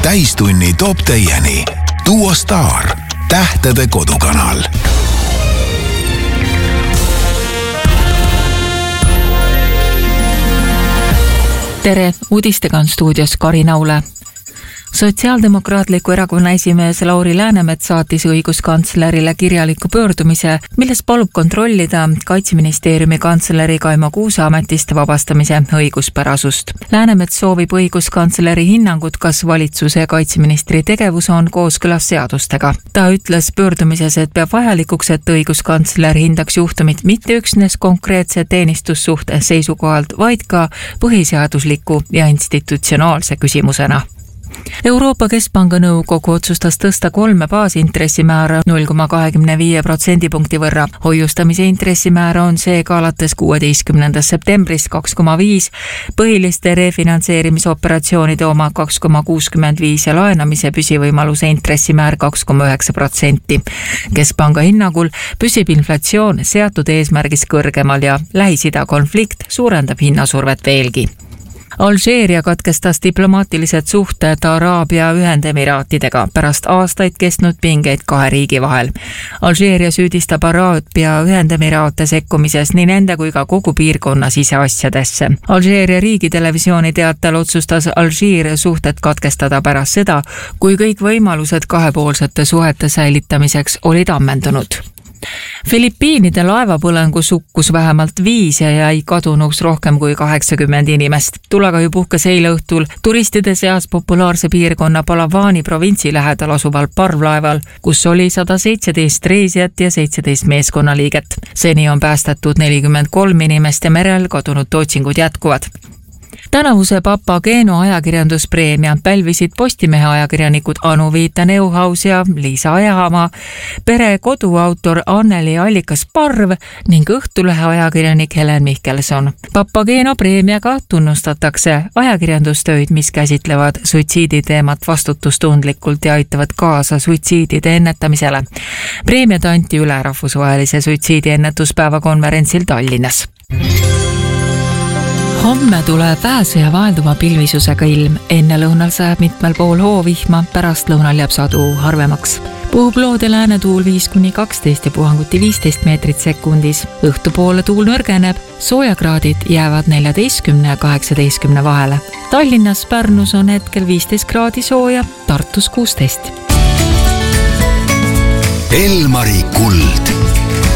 Täistunni toob teieni Duo Star, tähtede kodukanal. Tere, uudistega on stuudios Kari Naule. Sotsiaaldemokraatliku erakonna esimees Lauri Läänemets saatis õiguskantslerile kirjaliku pöördumise, milles palub kontrollida Kaitseministeeriumi kantsleri Kaimo Kuuse ametist vabastamise õiguspärasust. Läänemets soovib õiguskantsleri hinnangut, kas valitsuse ja kaitseministri tegevus on kooskõlas seadustega. Ta ütles pöördumises, et peab vajalikuks, et õiguskantsler hindaks juhtumit mitte üksnes konkreetse teenistussuhte seisukohalt, vaid ka põhiseadusliku ja institutsionaalse küsimusena. Euroopa Keskpanga nõukogu otsustas tõsta 3 baasintressimäära 0,25% võrra. Hoiustamise intressimäära on seega alates 16. septembrist 2,5, põhiliste refinantseerimisoperatsioonide oma 2,65 ja laenamise püsivõimaluse intressimäär 2,9%. Keskpanga hinnangul püsib inflatsioon seatud eesmärgis kõrgemal ja Lähis-Ida konflikt suurendab hinnasurvet veelgi. Alžeeria katkestas diplomaatilised suhted Araabia Ühendemiraatidega pärast aastaid kestnud pingeid 2 riigi vahel. Alžeeria süüdistab Araabia Ühendemiraate sekkumises nii nende kui ka kogu piirkonna siseasjadesse. Alžeeria riigitelevisiooni teatel otsustas Alžiir suhted katkestada pärast seda, kui kõik võimalused kahepoolsete suhete säilitamiseks olid ammendunud. Filipiinide laevapõlengus hukkus vähemalt 5 ja jäi kadunuks rohkem kui 80 inimest. Tulekahju puhkes eile õhtul turistide seas populaarse piirkonna Palavani provintsi lähedal asuval parvlaeval, kus oli 117 reisijat ja 17 meeskonnaliiget. Seni on päästetud 43 inimest ja merel kadunud otsingud jätkuvad. Tänavuse Papageno ajakirjanduspreemia pälvisid Postimehe ajakirjanikud Anu Viita Neuhaus ja Liisa Ajamaa, Pere koduautor Anneli Allikas-Parv ning Õhtulehe ajakirjanik Helen Mihkelson. Papageno preemiaga tunnustatakse ajakirjandustöid, mis käsitlevad suitsiiditeemat vastutustundlikult ja aitavad kaasa suitsiidide ennetamisele. Preemiad anti üle rahvusvahelise suitsiidiennetuspäeva konverentsil Tallinnas. Homme tuleb vähese ja vaelduva pilvisusega ilm. Enne lõunal sajab mitmel pool hoovihma, pärast lõunal jääb sadu harvemaks. Puhub loode läänetuul 5-12 ja puhanguti 15 meetrit sekundis. Õhtupoole tuul nõrgeneb, soojakraadid jäävad 14 ja 18 vahele. Tallinnas, Pärnus on hetkel 15 kraadi sooja, Tartus 16. Elmari kuld.